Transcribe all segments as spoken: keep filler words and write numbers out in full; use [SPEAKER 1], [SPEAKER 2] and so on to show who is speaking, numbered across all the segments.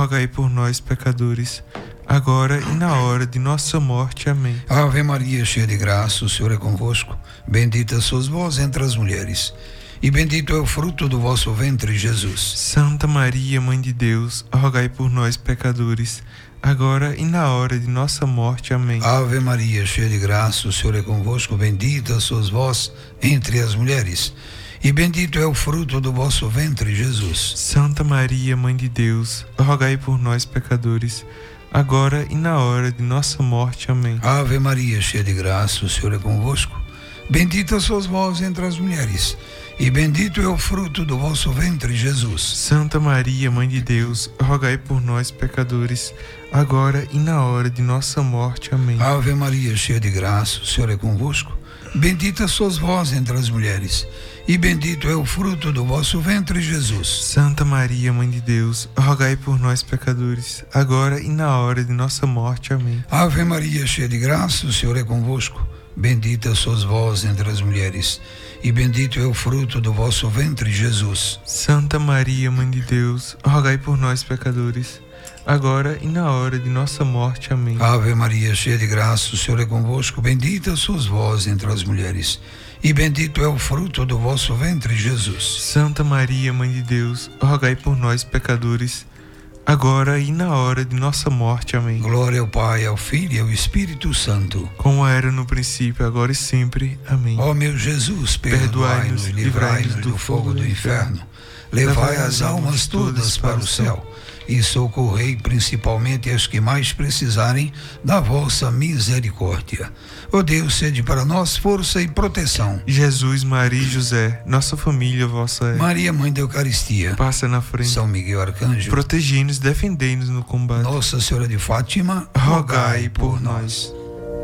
[SPEAKER 1] rogai por nós, pecadores, agora e na hora de nossa morte. Amém.
[SPEAKER 2] Ave Maria, cheia de graça, o Senhor é convosco. Bendita sois vós entre as mulheres, e bendito é o fruto do vosso ventre, Jesus.
[SPEAKER 1] Santa Maria, Mãe de Deus, rogai por nós, pecadores, agora e na hora de nossa morte. Amém.
[SPEAKER 2] Ave Maria, cheia de graça, o Senhor é convosco. Bendita sois vós entre as mulheres, e bendito é o fruto do vosso ventre, Jesus.
[SPEAKER 1] Santa Maria, Mãe de Deus, rogai por nós, pecadores, agora e na hora de nossa morte. Amém.
[SPEAKER 2] Ave Maria, cheia de graça, o Senhor é convosco. Bendita sois vós entre as mulheres, e bendito é o fruto do vosso ventre, Jesus.
[SPEAKER 1] Santa Maria, Mãe de Deus, rogai por nós, pecadores, agora e na hora de nossa morte. Amém.
[SPEAKER 2] Ave Maria, cheia de graça, o Senhor é convosco. Bendita sois vós entre as mulheres, e bendito é o fruto do vosso ventre, Jesus.
[SPEAKER 1] Santa Maria, Mãe de Deus, rogai por nós, pecadores, agora e na hora de nossa morte. Amém.
[SPEAKER 2] Ave Maria, cheia de graça, o Senhor é convosco. Bendita sois vós entre as mulheres, e bendito é o fruto do vosso ventre, Jesus.
[SPEAKER 1] Santa Maria, Mãe de Deus, rogai por nós, pecadores, agora e na hora de nossa morte. Amém.
[SPEAKER 2] Ave Maria, cheia de graça, o Senhor é convosco. Bendita sois vós entre as mulheres, e bendito é o fruto do vosso ventre, Jesus.
[SPEAKER 1] Santa Maria, Mãe de Deus, rogai por nós, pecadores, agora e na hora de nossa morte. Amém.
[SPEAKER 2] Glória ao Pai, ao Filho e ao Espírito Santo,
[SPEAKER 1] como era no princípio, agora e sempre. Amém.
[SPEAKER 2] Ó meu Jesus, perdoai-nos, livrai-nos do fogo do inferno, levai as almas todas para o céu, e socorrei principalmente as que mais precisarem da vossa misericórdia. Ó Deus, sede para nós força e proteção.
[SPEAKER 1] Jesus, Maria e José, nossa família vossa é.
[SPEAKER 2] Maria, Mãe da Eucaristia,
[SPEAKER 1] passa na frente.
[SPEAKER 2] São Miguel Arcanjo,
[SPEAKER 1] protegei-nos, defendei-nos no combate.
[SPEAKER 2] Nossa Senhora de Fátima,
[SPEAKER 1] rogai por nós.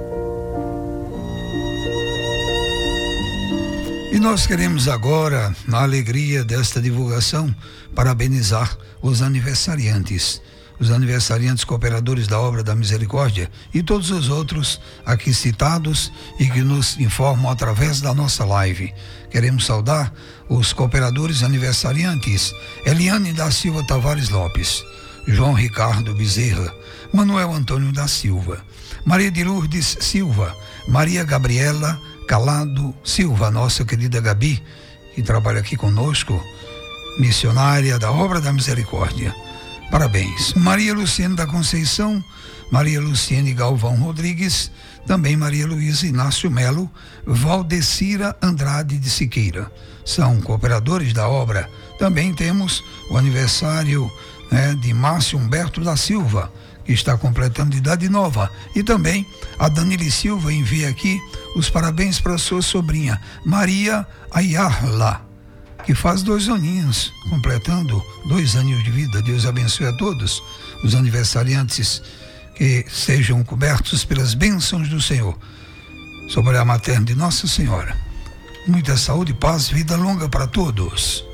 [SPEAKER 2] E nós queremos agora, na alegria desta divulgação, parabenizar os aniversariantes, os aniversariantes cooperadores da obra da misericórdia e todos os outros aqui citados e que nos informam através da nossa live. Queremos saudar os cooperadores aniversariantes: Eliane da Silva Tavares Lopes, João Ricardo Bezerra, Manuel Antônio da Silva, Maria de Lourdes Silva, Maria Gabriela Calado Silva, nossa querida Gabi, que trabalha aqui conosco, missionária da obra da misericórdia. Parabéns. Maria Luciene da Conceição, Maria Luciene Galvão Rodrigues, também Maria Luísa Inácio Melo, Valdecira Andrade de Siqueira. São cooperadores da obra. Também temos o aniversário, né, de Márcio Humberto da Silva, que está completando idade nova. E também a Danile Silva envia aqui os parabéns para sua sobrinha, Maria Ayarla, que faz dois aninhos, completando dois aninhos de vida. Deus abençoe a todos os aniversariantes, que sejam cobertos pelas bênçãos do Senhor sobre a materna de Nossa Senhora. Muita saúde, paz, vida longa para todos.